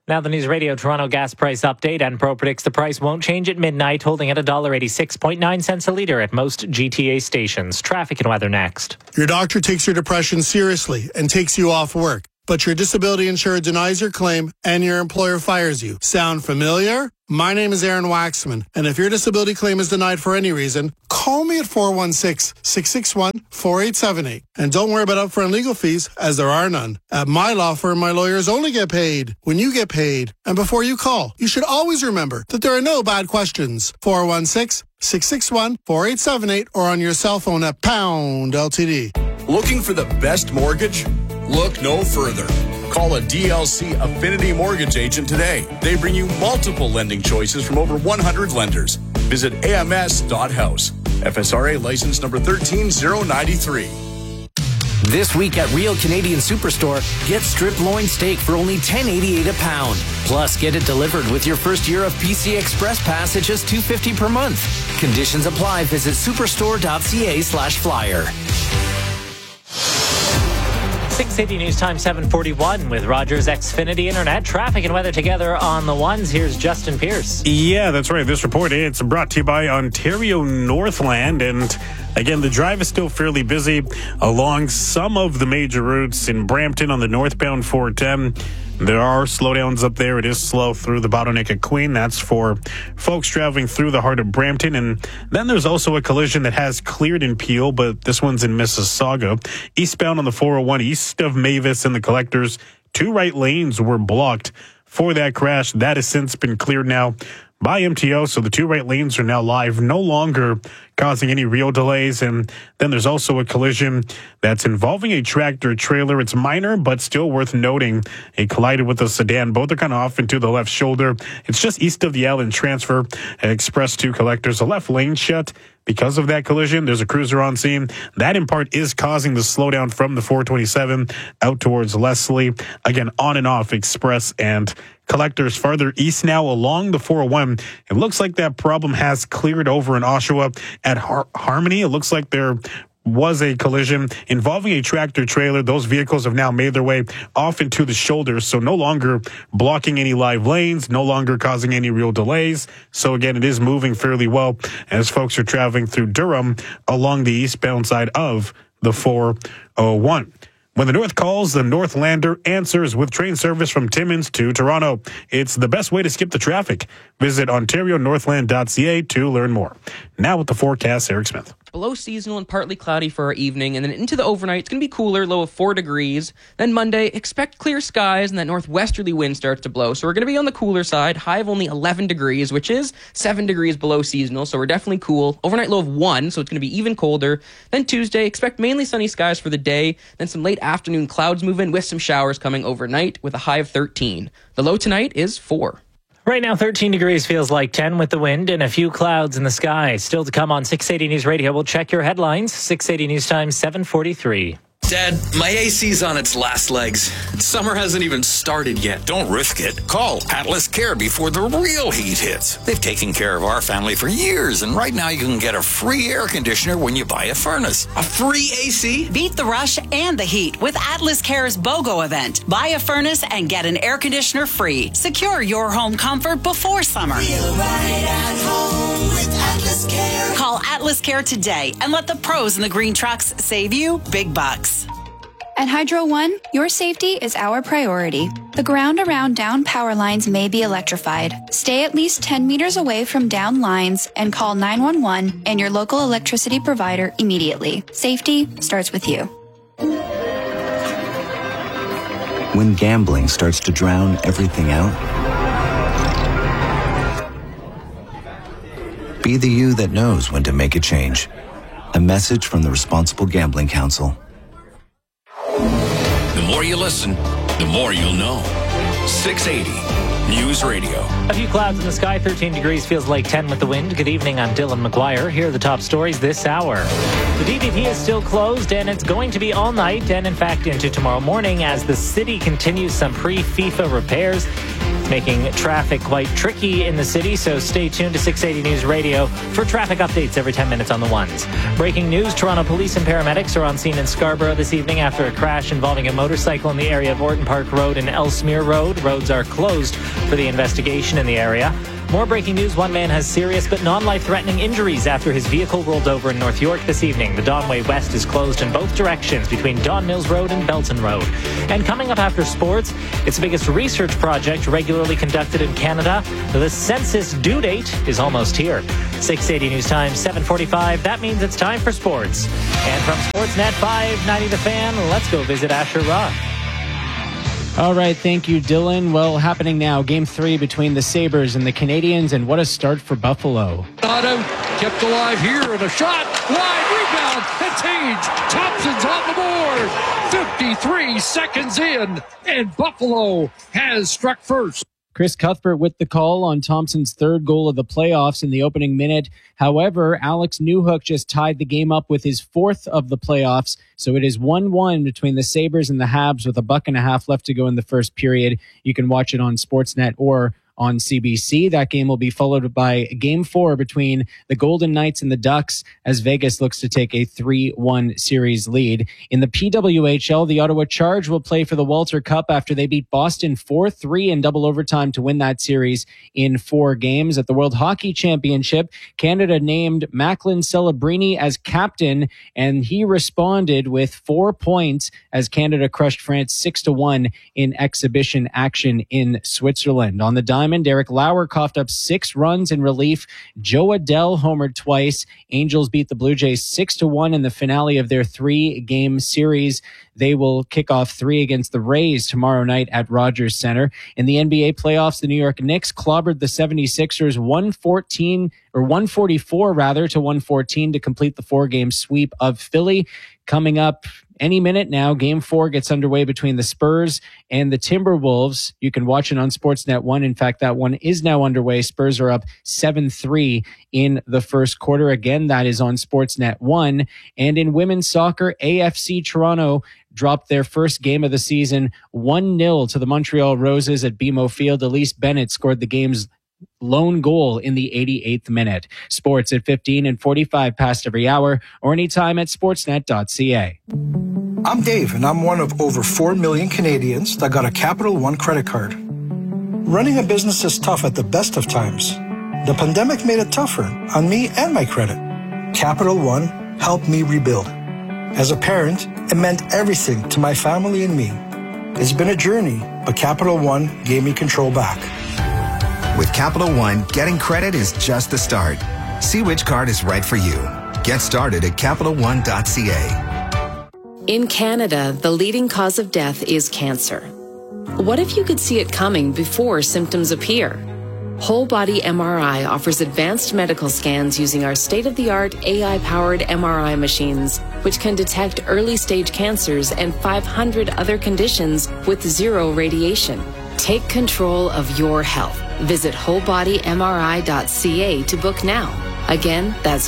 Now the News Radio Toronto gas price update. Enpro predicts the price won't change at midnight, holding at $1.86.9 a litre at most GTA stations. Traffic and weather next. Your doctor takes your depression seriously and takes you off work, but your disability insurer denies your claim and your employer fires you. Sound familiar? My name is Aaron Waxman, and if your disability claim is denied for any reason, call me at 416-661-4878. And don't worry about upfront legal fees, as there are none. At my law firm, my lawyers only get paid when you get paid. And before you call, you should always remember that there are no bad questions. 416-661-4878 or on your cell phone at Pound LTD. Looking for the best mortgage? Look no further. Call a DLC Affinity Mortgage agent today. They bring you multiple lending choices from over 100 lenders. Visit ams.house. FSRA license number 13093. This week at Real Canadian Superstore, get strip loin steak for only $10.88 a pound. Plus, get it delivered with your first year of PC Express Pass at just $2.50 per month. Conditions apply. Visit superstore.ca/flyer. 680 News Time 741 with Rogers Xfinity Internet. Traffic and weather together on the ones. Here's Justin Pierce. Yeah, that's right. This report, it's brought to you by Ontario Northland. And again, the drive is still fairly busy along some of the major routes in Brampton on the northbound 410. There are slowdowns up there. It is slow through the bottleneck at Queen. That's for folks traveling through the heart of Brampton. And then there's also a collision that has cleared in Peel, but this one's in Mississauga. Eastbound on the 401 east of Mavis and the Collectors, 2 right lanes were blocked for that crash. That has since been cleared now by MTO, so the 2 right lanes are now live, no longer causing any real delays. And then there's also a collision that's involving a tractor trailer. It's minor, but still worth noting. It collided with a sedan. Both are kind of off into the left shoulder. It's just east of the Allen Transfer Express 2 Collectors. The left lane shut because of that collision. There's a cruiser on scene. That in part is causing the slowdown from the 427 out towards Leslie. Again, on and off Express and Collectors farther east now along the 401. It looks like that problem has cleared over in Oshawa at Harmony. It looks like there was a collision involving a tractor trailer. Those vehicles have now made their way off into the shoulders, so no longer blocking any live lanes, no longer causing any real delays. So again, it is moving fairly well as folks are traveling through Durham along the eastbound side of the 401. When the North calls, the Northlander answers with train service from Timmins to Toronto. It's the best way to skip the traffic. Visit ontarionorthland.ca to learn more. Now with the forecast, Eric Smith. Below seasonal and partly cloudy for our evening, and then into the overnight, it's going to be cooler, low of 4 degrees. Then Monday, expect clear skies, and that northwesterly wind starts to blow. So we're going to be on the cooler side, high of only 11 degrees, which is 7 degrees below seasonal, so we're definitely cool. Overnight low of 1, so it's going to be even colder. Then Tuesday, expect mainly sunny skies for the day, then some late afternoon clouds move in with some showers coming overnight with a high of 13. The low tonight is 4. Right now, 13 degrees feels like 10 with the wind and a few clouds in the sky. Still to come on 680 News Radio. We'll check your headlines. 680 News Time, 743. Dad, my AC's on its last legs. Summer hasn't even started yet. Don't risk it. Call Atlas Care before the real heat hits. They've taken care of our family for years, and right now you can get a free air conditioner when you buy a furnace. A free AC? Beat the rush and the heat with Atlas Care's BOGO event. Buy a furnace and get an air conditioner free. Secure your home comfort before summer. Feel right at home with Atlas Care. Call Atlas Care today and let the pros in the green trucks save you big bucks. At Hydro One, your safety is our priority. The ground around down power lines may be electrified. Stay at least 10 meters away from down lines and call 911 and your local electricity provider immediately. Safety starts with you. When gambling starts to drown everything out, be the you that knows when to make a change. A message from the Responsible Gambling Council. The more you listen, the more you'll know. 680 News Radio. A few clouds in the sky, 13 degrees feels like 10 with the wind. Good evening, I'm Dylan McGuire. Here are the top stories this hour. The DVP is still closed, and it's going to be all night and, in fact, into tomorrow morning as the city continues some pre-FIFA repairs. making traffic quite tricky in the city, so stay tuned to 680 News Radio for traffic updates every 10 minutes on the ones. Breaking news, Toronto police and paramedics are on scene in Scarborough this evening after a crash involving a motorcycle in the area of Orton Park Road and Ellesmere Road. Roads are closed for the investigation in the area. More breaking news, one man has serious but non-life-threatening injuries after his vehicle rolled over in North York this evening. The Donway West is closed in both directions between Don Mills Road and Belton Road. And coming up after sports, it's the biggest research project regularly conducted in Canada. The census due date is almost here. 680 News Time, 7:45. That means it's time for sports. And from Sportsnet 590 The Fan, let's go visit Asher Rah. All right, thank you, Dylan. Well, happening now, Game 3 between the Sabres and the Canadiens, and what a start for Buffalo. Not out, kept alive here, and a shot, wide rebound, and Tage Thompson's on the board. 53 seconds in, and Buffalo has struck first. Chris Cuthbert with the call on Thompson's third goal of the playoffs in the opening minute. However, Alex Newhook just tied the game up with his fourth of the playoffs. So it is 1-1 between the Sabres and the Habs with a buck and a half left to go in the first period. You can watch it on Sportsnet or on CBC. That game will be followed by Game 4 between the Golden Knights and the Ducks as Vegas looks to take a 3-1 series lead. In the PWHL, the Ottawa Charge will play for the Walter Cup after they beat Boston 4-3 in double overtime to win that series in 4 games. At the World Hockey Championship, Canada named Macklin Celebrini as captain, and he responded with 4 points as Canada crushed France 6-1 in exhibition action in Switzerland. On the diamond, Derek Lauer coughed up 6 runs in relief. Joe Adell homered twice. Angels beat the Blue Jays 6-1 in the finale of their 3-game series. They will kick off 3 against the Rays tomorrow night at Rogers Center. In the NBA playoffs, the New York Knicks clobbered the 76ers 144 to 114 to complete the 4-game sweep of Philly. Coming up any minute now, Game 4 gets underway between the Spurs and the Timberwolves. You can watch it on Sportsnet 1. In fact, that one is now underway. Spurs are up 7-3 in the first quarter. Again, that is on Sportsnet 1. And in women's soccer, AFC Toronto dropped their first game of the season 1-0 to the Montreal Roses at BMO Field. Elise Bennett scored the game's lone goal in the 88th minute. Sports at 15 and 45 past every hour or anytime at sportsnet.ca. I'm Dave, and I'm one of over 4 million Canadians that got a Capital One credit card. Running a business is tough at the best of times. The pandemic made it tougher on me and my credit. Capital One helped me rebuild. As a parent, it meant everything to my family and me. It's been a journey, but Capital One gave me control back. With Capital One, getting credit is just the start. See which card is right for you. Get started at CapitalOne.ca. In Canada, the leading cause of death is cancer. What if you could see it coming before symptoms appear? Whole Body MRI offers advanced medical scans using our state-of-the-art AI-powered MRI machines, which can detect early-stage cancers and 500 other conditions with 0 radiation. Take control of your health. Visit wholebodymri.ca to book now. Again, that's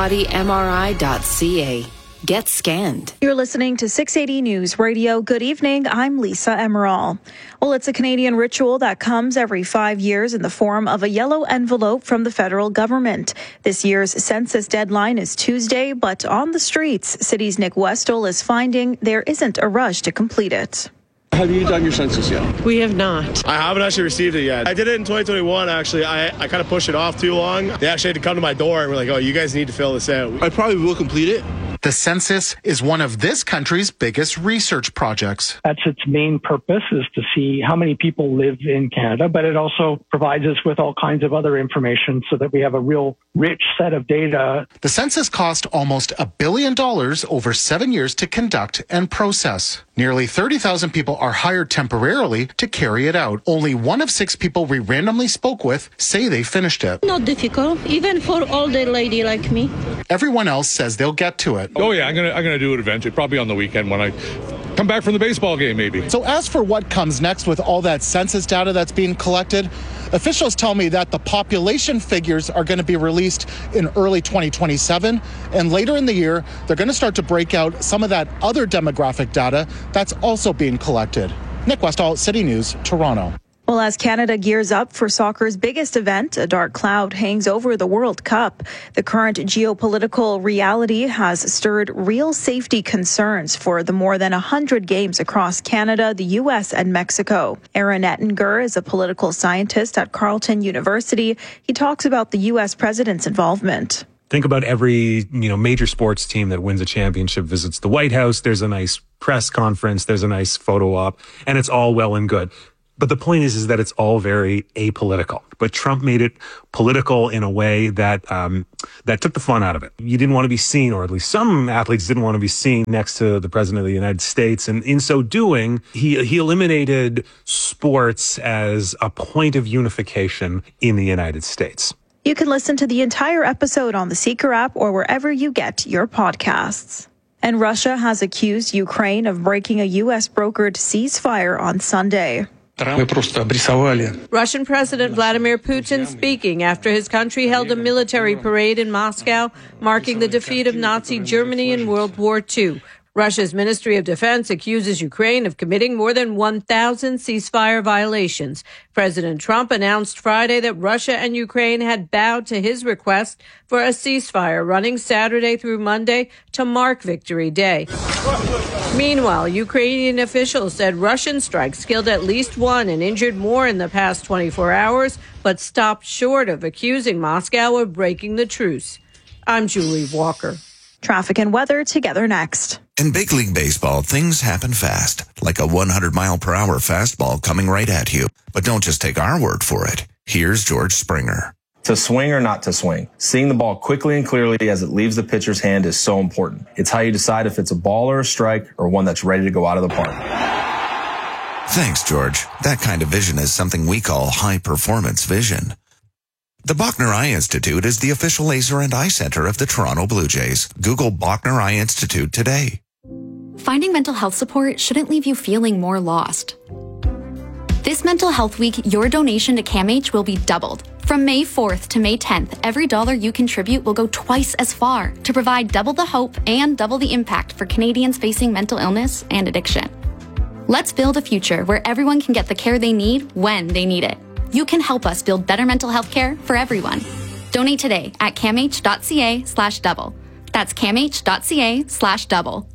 wholebodymri.ca. Get scanned. You're listening to 680 News Radio. Good evening. I'm Lisa Emerald. Well, it's a Canadian ritual that comes every 5 years in the form of a yellow envelope from the federal government. This year's census deadline is Tuesday, but on the streets, City's Nick Westall is finding there isn't a rush to complete it. Have you done your census yet? We have not. I haven't actually received it yet. I did it in 2021, actually. I kind of pushed it off too long. They actually had to come to my door and were like, oh, you guys need to fill this out. I probably will complete it. The census is one of this country's biggest research projects. That's its main purpose, is to see how many people live in Canada, but it also provides us with all kinds of other information so that we have a real rich set of data. The census cost almost $1 billion over 7 years to conduct and process. Nearly 30,000 people are hired temporarily to carry it out. Only 1 of 6 people we randomly spoke with say they finished it. Not difficult, even for older lady like me. Everyone else says they'll get to it. Oh yeah, I'm gonna do it eventually, probably on the weekend when I come back from the baseball game maybe. So as for what comes next with all that census data that's being collected, officials tell me that the population figures are going to be released in early 2027, and later in the year, they're going to start to break out some of that other demographic data that's also being collected. Nick Westall, City News, Toronto. Well, as Canada gears up for soccer's biggest event, a dark cloud hangs over the World Cup. The current geopolitical reality has stirred real safety concerns for the more than 100 games across Canada, the U.S., and Mexico. Aaron Ettinger is a political scientist at Carleton University. He talks about the U.S. president's involvement. Think about every, major sports team that wins a championship visits the White House. There's a nice press conference. There's a nice photo op, and it's all well and good. But the point is that it's all very apolitical. But Trump made it political in a way that that took the fun out of it. You didn't want to be seen, or at least some athletes didn't want to be seen next to the president of the United States. And in so doing, he eliminated sports as a point of unification in the United States. You can listen to the entire episode on the Seeker app or wherever you get your podcasts. And Russia has accused Ukraine of breaking a U.S. brokered ceasefire on Sunday. Russian President Vladimir Putin speaking after his country held a military parade in Moscow, marking the defeat of Nazi Germany in World War II. Russia's Ministry of Defense accuses Ukraine of committing more than 1,000 ceasefire violations. President Trump announced Friday that Russia and Ukraine had bowed to his request for a ceasefire running Saturday through Monday to mark Victory Day. Meanwhile, Ukrainian officials said Russian strikes killed at least one and injured more in the past 24 hours, but stopped short of accusing Moscow of breaking the truce. I'm Julie Walker. Traffic and weather together next. In Big League Baseball, things happen fast, like a 100-mile-per-hour fastball coming right at you. But don't just take our word for it. Here's George Springer. To swing or not to swing, seeing the ball quickly and clearly as it leaves the pitcher's hand is so important. It's how you decide if it's a ball or a strike or one that's ready to go out of the park. Thanks, George. That kind of vision is something we call high-performance vision. The Bachner Eye Institute is the official laser and eye center of the Toronto Blue Jays. Google Bachner Eye Institute today. Finding mental health support shouldn't leave you feeling more lost. This Mental Health Week, your donation to CAMH will be doubled. From May 4th to May 10th, every dollar you contribute will go twice as far to provide double the hope and double the impact for Canadians facing mental illness and addiction. Let's build a future where everyone can get the care they need when they need it. You can help us build better mental health care for everyone. Donate today at camh.ca/double. That's camh.ca/double.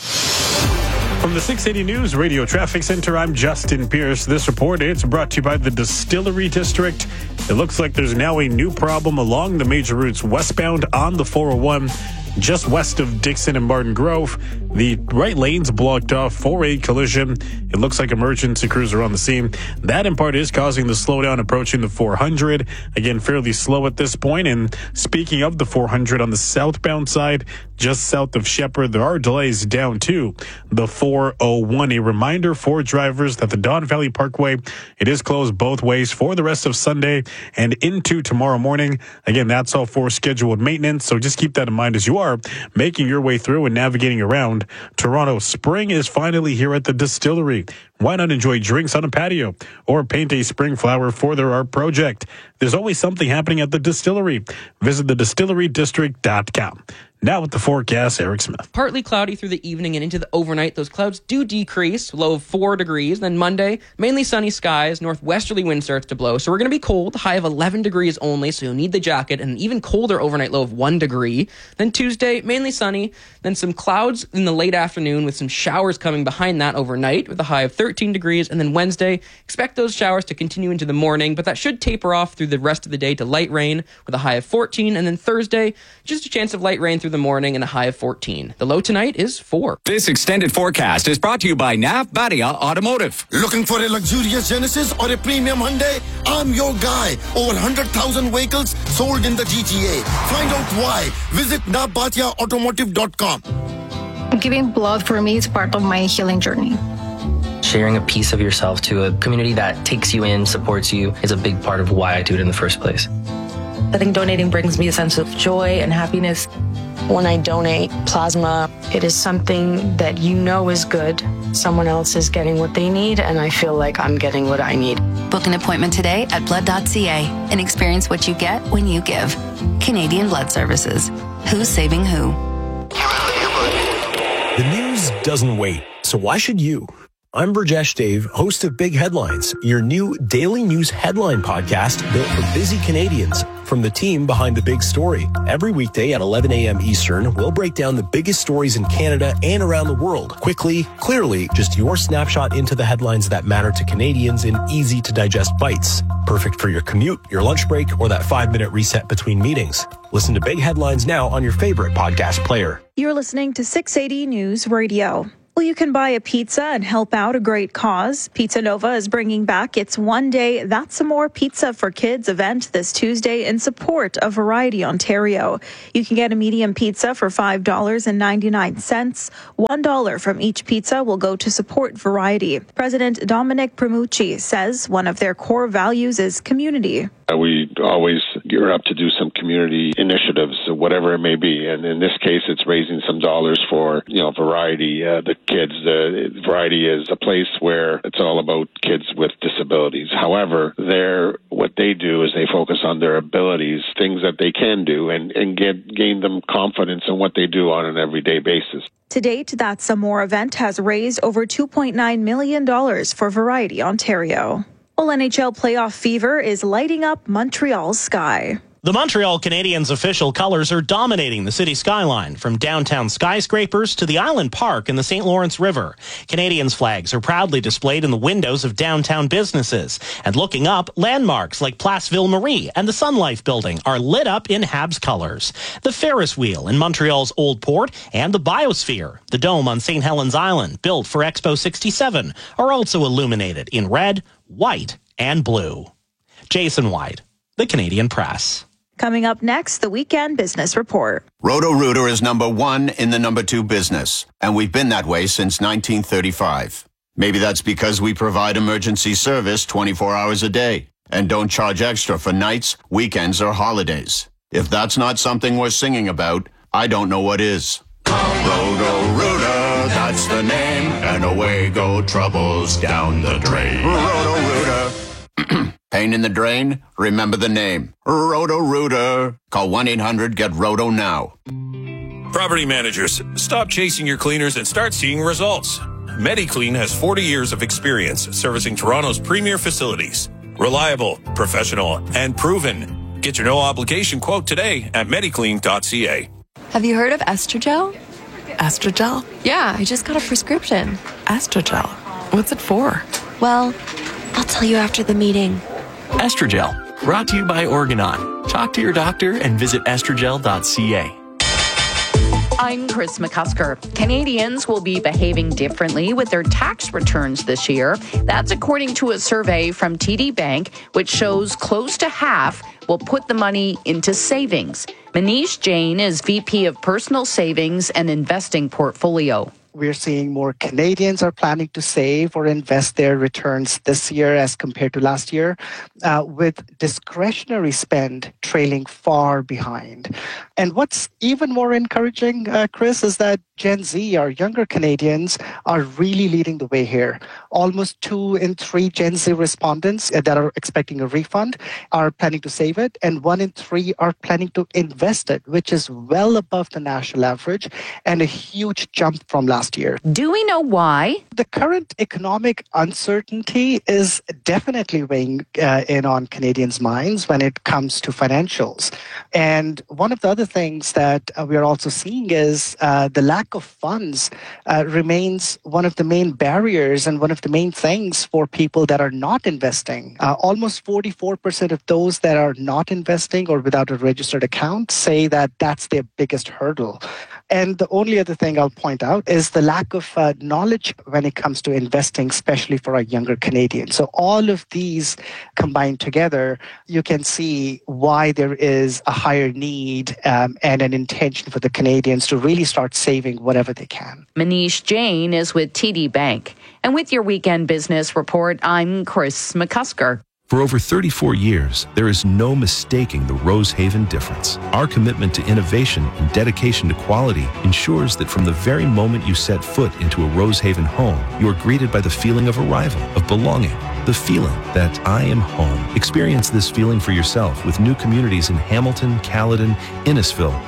From the 680 News Radio Traffic Center, I'm Justin Pierce. This report is brought to you by the Distillery District. It looks like there's now a new problem along the major routes westbound on the 401. Just west of Dixon and Martin Grove, the right lane's blocked off for a collision. It looks like emergency crews are on the scene. That in part is causing the slowdown approaching the 400. Again, fairly slow at this point. And speaking of the 400 on the southbound side, just south of Shepherd, there are delays down to the 401. A reminder for drivers that the Don Valley Parkway, it is closed both ways for the rest of Sunday and into tomorrow morning. Again, that's all for scheduled maintenance. So just keep that in mind as you are making your way through and navigating around Toronto. Spring is finally here at the Distillery. Why not enjoy drinks on a patio or paint a spring flower for their art project? There's always something happening at the Distillery. Visit thedistillerydistrict.com. Now with the forecast, Eric Smith. Partly cloudy through the evening and into the overnight. Those clouds do decrease, low of 4 degrees. Then Monday, mainly sunny skies, northwesterly wind starts to blow. So we're going to be cold, high of 11 degrees only, so you'll need the jacket, and an even colder overnight low of 1 degree. Then Tuesday, mainly sunny, then some clouds in the late afternoon with some showers coming behind that overnight with a high of 13 degrees. And then Wednesday, expect those showers to continue into the morning, but that should taper off through the rest of the day to light rain with a high of 14. And then Thursday, just a chance of light rain through the morning and a high of 14. The low tonight is 4. This extended forecast is brought to you by Nav Badia Automotive. Looking for a luxurious Genesis or a premium Hyundai? I'm your guy. Over 100,000 vehicles sold in the GTA. Find out why. Visit navbatiaautomotive.com. Giving blood for me is part of my healing journey. Sharing a piece of yourself to a community that takes you in, supports you, is a big part of why I do it in the first place. I think donating brings me a sense of joy and happiness. When I donate plasma, it is something that you know is good. Someone else is getting what they need, and I feel like I'm getting what I need. Book an appointment today at blood.ca and experience what you get when you give. Canadian Blood Services. Who's saving who? The news doesn't wait, so why should you? I'm Burjesh Dave, host of Big Headlines, your new daily news headline podcast built for busy Canadians. From the team behind the big story. Every weekday at 11 a.m. Eastern, we'll break down the biggest stories in Canada and around the world. Quickly, clearly, just your snapshot into the headlines that matter to Canadians in easy-to-digest bites. Perfect for your commute, your lunch break, or that 5-minute reset between meetings. Listen to Big Headlines now on your favorite podcast player. You're listening to 680 News Radio. Well, you can buy a pizza and help out a great cause. Pizza Nova is bringing back its one-day That's Some More Pizza for Kids event this Tuesday in support of Variety Ontario. You can get a medium pizza for $5.99. $1 from each pizza will go to support Variety. President Dominic Premucci says one of their core values is community. We always gear up to do some community initiatives, whatever it may be. And in this case, it's raising some dollars for, Variety, the kids. Variety is a place where it's all about kids with disabilities. However, what they do is they focus on their abilities, things that they can do, and gain them confidence in what they do on an everyday basis. To date, that Some More event has raised over $2.9 million for Variety Ontario. Well, NHL playoff fever is lighting up Montreal's sky. The Montreal Canadiens' official colors are dominating the city skyline, from downtown skyscrapers to the Island Park and the St. Lawrence River. Canadiens flags are proudly displayed in the windows of downtown businesses. And looking up, landmarks like Place Ville-Marie and the Sun Life building are lit up in Habs colors. The Ferris wheel in Montreal's Old Port and the Biosphere, the dome on St. Helens Island, built for Expo 67, are also illuminated in red, white, and blue. Jason White, the Canadian Press. Coming up next, the Weekend Business Report. Roto-Rooter is number one in the number two business, and we've been that way since 1935. Maybe that's because we provide emergency service 24 hours a day and don't charge extra for nights, weekends, or holidays. If that's not something worth singing about, I don't know what is. Roto-Rooter, that's the name, and away go troubles down the drain. Roto-Rooter. Pain in the drain? Remember the name. Roto-Rooter. Call 1-800-GET-ROTO now. Property managers, stop chasing your cleaners and start seeing results. MediClean has 40 years of experience servicing Toronto's premier facilities. Reliable, professional, and proven. Get your no-obligation quote today at mediclean.ca. Have you heard of Estrogel? Estrogel? Yeah, I just got a prescription. Estrogel? What's it for? Well, I'll tell you after the meeting. Estrogel, brought to you by Organon. Talk to your doctor and visit estrogel.ca. I'm Chris McCusker. Canadians will be behaving differently with their tax returns this year. That's according to a survey from TD Bank, which shows close to half will put the money into savings. Manish Jain is VP of Personal Savings and Investing Portfolio. We're seeing more Canadians are planning to save or invest their returns this year as compared to last year, with discretionary spend trailing far behind. And what's even more encouraging, Chris, is that Gen Z, our younger Canadians, are really leading the way here. Almost 2 in 3 Gen Z respondents that are expecting a refund are planning to save it, and 1 in 3 are planning to invest it, which is well above the national average and a huge jump from last year. Do we know why? The current economic uncertainty is definitely weighing in on Canadians' minds when it comes to financials. And one of the other things that we are also seeing is the lack of funds remains one of the main barriers and one of the main things for people that are not investing. Almost 44% of those that are not investing or without a registered account say that that's their biggest hurdle. And the only other thing I'll point out is the lack of knowledge when it comes to investing, especially for our younger Canadians. So all of these combined together, you can see why there is a higher need and an intention for the Canadians to really start saving whatever they can. Manish Jain is with TD Bank. And with your Weekend Business Report, I'm Chris McCusker. For over 34 years, there is no mistaking the Rosehaven difference. Our commitment to innovation and dedication to quality ensures that from the very moment you set foot into a Rosehaven home, you are greeted by the feeling of arrival, of belonging, the feeling that I am home. Experience this feeling for yourself with new communities in Hamilton, Caledon, Innisfil,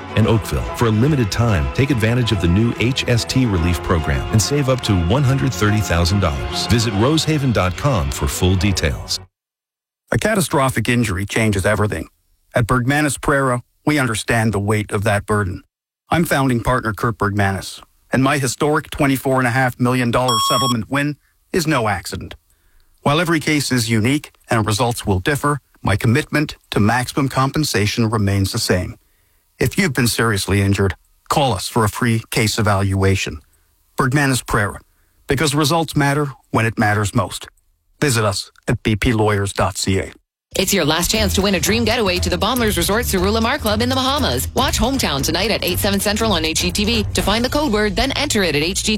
and Oakville. For a limited time, take advantage of the new HST Relief Program and save up to $130,000. Visit rosehaven.com for full details. A catastrophic injury changes everything. At Bergmanis Prera, we understand the weight of that burden. I'm founding partner Kurt Bergmanis, and my historic $24.5 million settlement win is no accident. While every case is unique and results will differ, my commitment to maximum compensation remains the same. If you've been seriously injured, call us for a free case evaluation. Bergmanis Prera, because results matter when it matters most. Visit us at bplawyers.ca. It's your last chance to win a dream getaway to the Bombers Resort Cerula Mar Club in the Bahamas. Watch Hometown tonight at 8/7 Central on HGTV. To find the code word, then enter it at HGTV.